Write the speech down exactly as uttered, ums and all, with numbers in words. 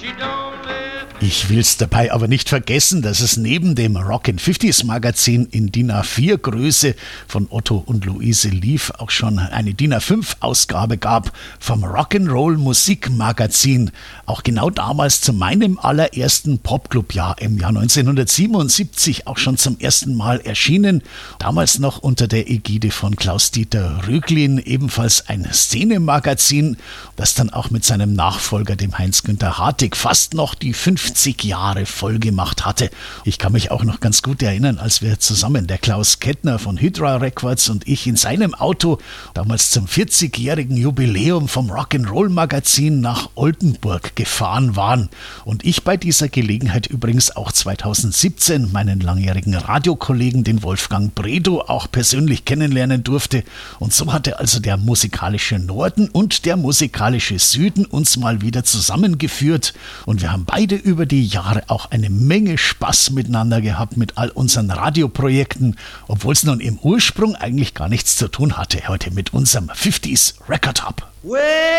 Ich will's dabei aber nicht vergessen, dass es neben dem Rockin' fünfziger Magazin in D I N A vier Größe von Otto und Luise Lief auch schon eine D I N A fünf Ausgabe gab vom Rock'n'Roll Musikmagazin. Auch genau damals zu meinem allerersten Popclub-Jahr im Jahr neunzehnhundertsiebenundsiebzig auch schon zum ersten Mal erschienen. Damals noch unter der Ägide von Klaus-Dieter Rüglin, ebenfalls ein Szene-Magazin, das dann auch mit seinem Nachfolger, dem Heinz-Günther Hartig, fast noch die fünfzig Jahre voll gemacht hatte. Ich kann mich auch noch ganz gut erinnern, als wir zusammen, der Klaus Kettner von Hydra Records und ich, in seinem Auto damals zum vierzigjährigen Jubiläum vom Rock'n'Roll Magazin nach Oldenburg gefahren waren. Und ich bei dieser Gelegenheit übrigens auch zweitausendsiebzehn meinen langjährigen Radiokollegen, den Wolfgang Bredow, auch persönlich kennenlernen durfte. Und so hatte also der musikalische Norden und der musikalische Süden uns mal wieder zusammengeführt. Und wir haben beide über die Jahre auch eine Menge Spaß miteinander gehabt mit all unseren Radioprojekten, obwohl es nun im Ursprung eigentlich gar nichts zu tun hatte heute mit unserem fünfziger Record Hub.